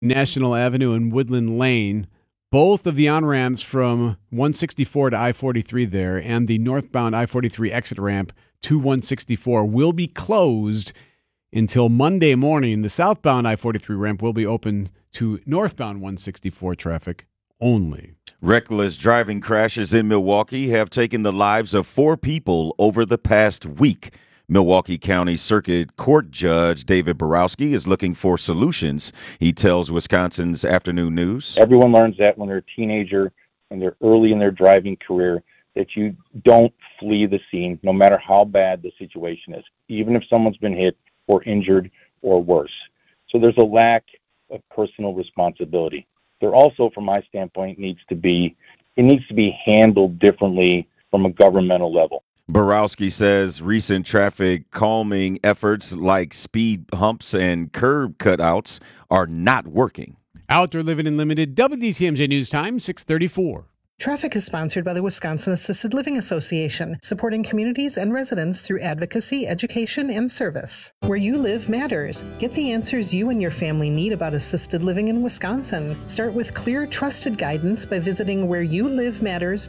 National Avenue and Woodland Lane. Both of the on-ramps from 164 to I-43 there and the northbound I-43 exit ramp to 164 will be closed until Monday morning. The southbound I-43 ramp will be open to northbound 164 traffic only. Reckless driving crashes in Milwaukee have taken the lives of 4 people over the past week. Milwaukee County Circuit Court Judge David Borowski is looking for solutions. He tells Wisconsin's Afternoon News. Everyone learns that when they're a teenager and they're early in their driving career, that you don't flee the scene no matter how bad the situation is, even if someone's been hit or injured or worse. So there's a lack of personal responsibility. There also, from my standpoint, needs to be handled differently from a governmental level. Borowski says recent traffic calming efforts like speed humps and curb cutouts are not working. Outdoor Living Unlimited, WDTMJ News Time, 6:34. Traffic is sponsored by the Wisconsin Assisted Living Association, supporting communities and residents through advocacy, education, and service. Where you live matters. Get the answers you and your family need about assisted living in Wisconsin. Start with clear, trusted guidance by visiting whereyouLiveMatters.org.